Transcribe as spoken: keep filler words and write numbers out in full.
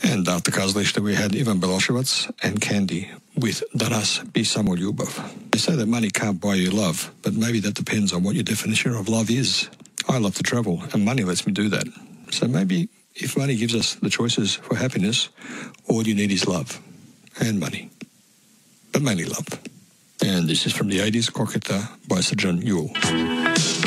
And after Kazlishta, we had Ivan Beloshevitz and Candy with Danas Pisamo Lyubov. They say that money can't buy you love, but maybe that depends on what your definition of love is. I love to travel, and money lets me do that. So maybe if money gives us the choices for happiness, all you need is love and money, but mainly love. And this is from the eighties, Koketa by Sajan Yule.